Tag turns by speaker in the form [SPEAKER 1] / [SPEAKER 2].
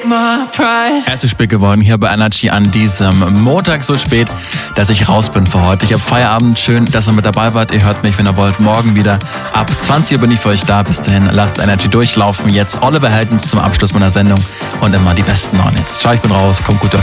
[SPEAKER 1] Es ist spät geworden hier bei Energy an diesem Montag so spät, dass ich raus bin für heute. Ich habe Feierabend. Schön, dass ihr mit dabei wart. Ihr hört mich, wenn ihr wollt, morgen wieder. Ab 20 Uhr bin ich für euch da. Bis dahin, lasst Energy durchlaufen. Jetzt Oliver Heldens zum Abschluss meiner Sendung und immer die besten Hits. Ciao, ich bin raus. Kommt gut durch.